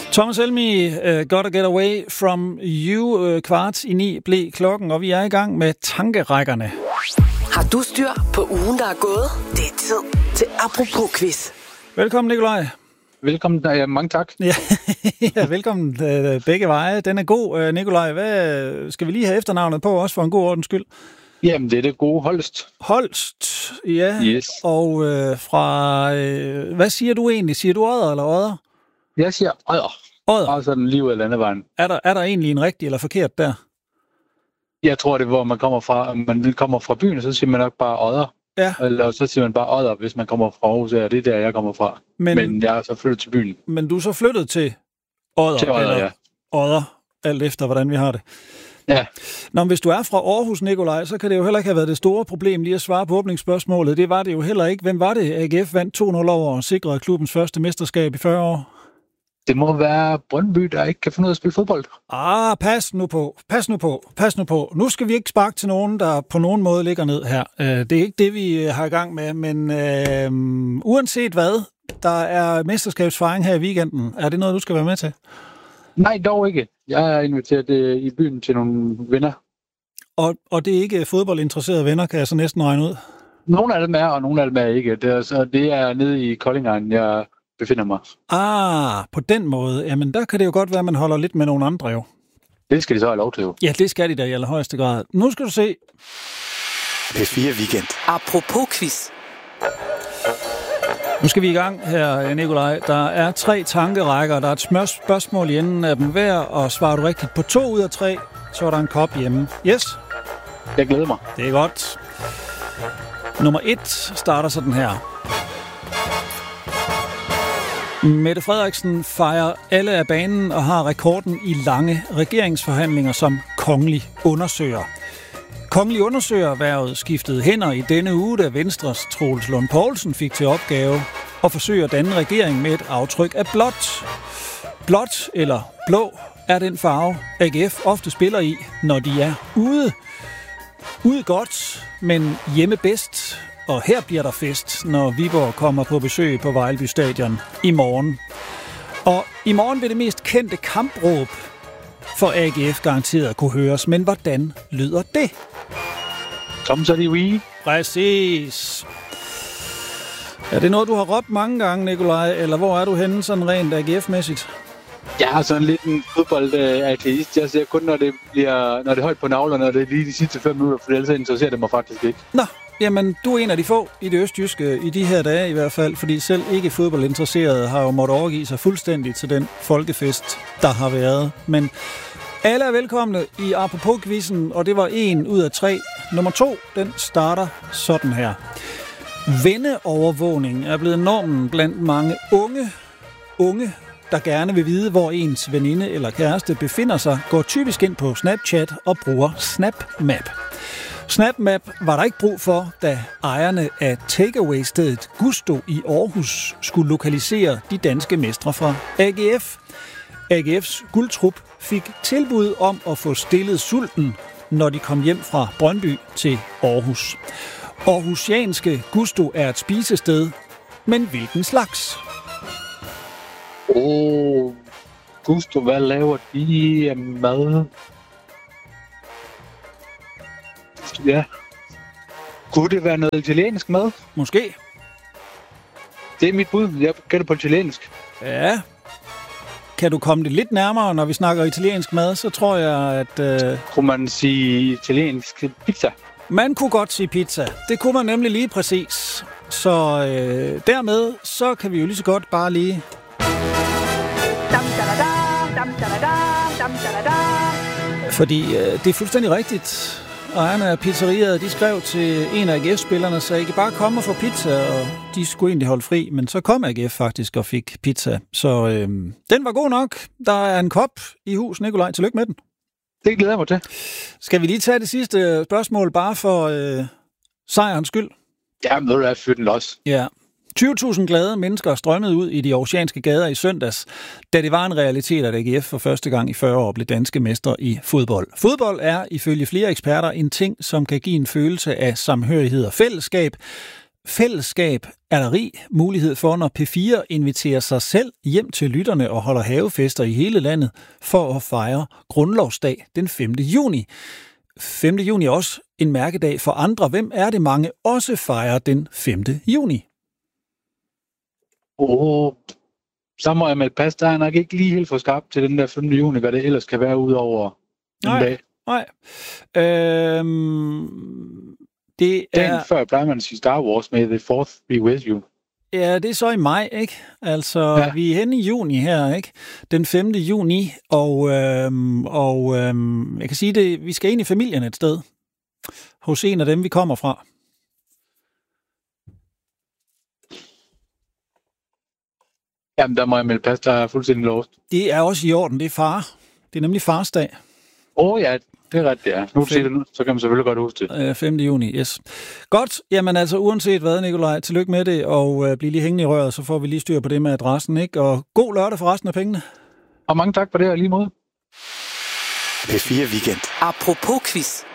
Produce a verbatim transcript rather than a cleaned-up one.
Thomas Helmig, uh, Gotta Get Away From You, uh, kvart i ni blev klokken, og vi er i gang med tankerækkerne. Har du styr på ugen, der er gået? Det er tid til Apropos-quiz. Velkommen, Nikolaj. Velkommen, ja, mange tak. Ja, ja, velkommen uh, begge veje. Den er god, uh, Nikolaj. Hvad skal vi lige have efternavnet på, også for en god ordens skyld? Jamen, det er det gode Holst. Holst, ja. Yes. Og uh, fra... Uh, hvad siger du egentlig? Siger du Odder eller Odder? Jeg siger Odder. Odder. Og sådan liv af landevejen. Er der, er der egentlig en rigtig eller forkert der? Jeg tror, det er, hvor man kommer fra. Man kommer fra byen, så siger man nok bare Odder. Ja. Eller så siger man bare Odder, hvis man kommer fra Aarhus. Ja, det er der, jeg kommer fra. Men, men jeg er så flyttet til byen. Men du er så flyttet til Odder? Til Odder, eller ja. Odder, alt efter, hvordan vi har det. Ja. Nå, men hvis du er fra Aarhus, Nikolaj, så kan det jo heller ikke have været det store problem lige at svare på åbningsspørgsmålet. Det var det jo heller ikke. Hvem var det? A G F vandt to nul over og sikrede klubbens første mesterskab i fyrre år. Det må være Brøndby, der ikke kan finde ud af at spille fodbold. Ah, pas nu på. Pas nu på. Pas nu på. Nu skal vi ikke sparke til nogen, der på nogen måde ligger ned her. Det er ikke det, vi har i gang med, men øh, uanset hvad, der er mesterskabsfejring her i weekenden. Er det noget, du skal være med til? Nej, dog ikke. Jeg er inviteret i byen til nogle venner. Og, og det er ikke fodboldinteresserede venner, kan jeg så næsten regne ud? Nogle af dem er, og nogle af dem er ikke. Det er, så det er nede i Koldingegn, jeg befinder mig. Ah, på den måde. Jamen, der kan det jo godt være, at man holder lidt med nogle andre jo. Det skal de så have lov til jo. Ja, det skal de da i allerhøjeste grad. Nu skal du se. P fire Weekend. Apropos quiz. Nu skal vi i gang her, Nikolaj. Der er tre tankerækker. Der er et smør- spørgsmål i enden af dem hver, og svarer du rigtigt på to ud af tre, så er der en kop hjemme. Yes? Jeg glæder mig. Det er godt. Nummer et starter sådan her. Mette Frederiksen fejrer alle af banen og har rekorden i lange regeringsforhandlinger som kongelig undersøger. Kongelig undersøgerhvervet skiftede hænder i denne uge, da Venstres Troels Lund Poulsen fik til opgave at forsøge at danne regering med et aftryk af blåt. Blåt eller blå er den farve, A G F ofte spiller i, når de er ude. Ude godt, men hjemme bedst. Og her bliver der fest, når Viborg kommer på besøg på Vejlby Stadion i morgen. Og i morgen vil det mest kendte kampråb for A G F garanteret kunne høres. Men hvordan lyder det? Kom så de vi. Præcis. Er det noget, du har råbt mange gange, Nikolaj? Eller hvor er du henne sådan rent A G F-mæssigt? Jeg er sådan lidt en fodboldateist. Jeg ser kun, når det, bliver, når det er højt på navlerne, og det er lige de sidste fem minutter, for ellers interesserer det mig faktisk ikke. Nå, jamen du er en af de få i det østjyske i de her dage i hvert fald, fordi selv ikke fodboldinteresserede har jo måttet overgive sig fuldstændig til den folkefest, der har været. Men alle er velkomne i Apropos-quizzen, og det var en ud af tre. Nummer to, den starter sådan her. Venneovervågning er blevet normen blandt mange unge, unge, der gerne vil vide, hvor ens veninde eller kæreste befinder sig, går typisk ind på Snapchat og bruger SnapMap. SnapMap var der ikke brug for, da ejerne af takeaway-stedet Gusto i Aarhus skulle lokalisere de danske mestre fra A G F. A G F's guldtrup fik tilbud om at få stillet sulten, når de kom hjem fra Brøndby til Aarhus. Aarhusianske Gusto er et spisested, men hvilken slags? Åh, oh, Gusto, hvad laver de af mad? Ja. Kunne det være noget italiensk mad? Måske. Det er mit bud. Jeg gætter på italiensk. Ja. Kan du komme det lidt nærmere, når vi snakker italiensk mad, så tror jeg, at... Øh... Kunne man sige italiensk pizza? Man kunne godt sige pizza. Det kunne man nemlig lige præcis. Så øh, dermed, så kan vi jo lige så godt bare lige... Fordi øh, det er fuldstændig rigtigt. Ejerne af pizzeriet, de skrev til en af A G F-spillerne, så I kan bare komme og få pizza, og de skulle egentlig holde fri, men så kom A G F faktisk og fik pizza. Så øh, den var god nok. Der er en kop i hus, Nikolaj. Tillykke med den. Det glæder jeg mig til. Skal vi lige tage det sidste spørgsmål, bare for øh, sejrens skyld? Ja, men jeg fyrer den også. Ja. tyve tusind glade mennesker strømmede ud i de aarhusianske gader i søndags, da det var en realitet, at A G F for første gang i fyrre år blev danske mestre i fodbold. Fodbold er ifølge flere eksperter en ting, som kan give en følelse af samhørighed og fællesskab. Fællesskab er der rig mulighed for, når P fire inviterer sig selv hjem til lytterne og holder havefester i hele landet for at fejre Grundlovsdag den femte juni. femte juni er også en mærkedag for andre. Hvem er det, mange også fejrer den femte juni? Åh, oh, så må jeg med pas, der er nok ikke lige helt for skarpt til den der femte juni, hvad det ellers kan være ud over en nej, dag. Nej, øhm, det er... Dagen før plejer man at sige Star Wars med The Fourth Be With You. Ja, det er så i maj, ikke? Altså, ja. Vi er henne i juni her, ikke? Den femte juni, og, øhm, og øhm, jeg kan sige det, vi skal ind i familien et sted. Hos en af dem, vi kommer fra. Jamen, der må jeg melde pas, der er fuldstændig låst. Det er også i orden, det er far. Det er nemlig fars dag. Åh oh, ja, det er ret, det er. Nu siger det nu, så kan man selvfølgelig godt huske det. Øh, femte juni, yes. Godt, jamen altså uanset hvad, Nikolaj, tillykke med det, og øh, bliv lige hængende i røret, så får vi lige styr på det med adressen, ikke? Og god lørdag for resten af pengene. Og mange tak for det, og lige måde. P fire Weekend. Apropos quiz.